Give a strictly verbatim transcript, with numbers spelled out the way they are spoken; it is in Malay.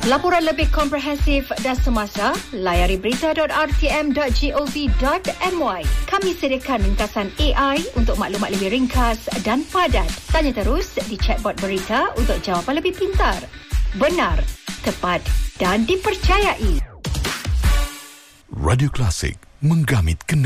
Laporan lebih komprehensif dan semasa, layari berita dot r t m dot gov dot m y. Kami sediakan ringkasan A I untuk maklumat lebih ringkas dan padat. Tanya terus di chatbot berita untuk jawapan lebih pintar, benar, tepat dan dipercayai. Radio Klasik, menggamit kenal.